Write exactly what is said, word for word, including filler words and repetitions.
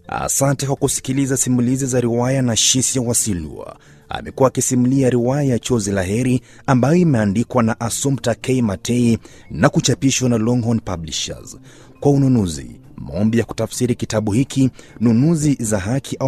Asante kwa kusikiliza simulizi za riwaya na Shisia Wasilwa. Amekuwa akisimulia riwaya ya Chozi la Heri ambayo imeandikwa na Assumpta K. Matei na kuchapishwa na Longhorn Publishers. Kwa ununuzi, maombi ya kutafsiri kitabu hiki, nunuzi za haki au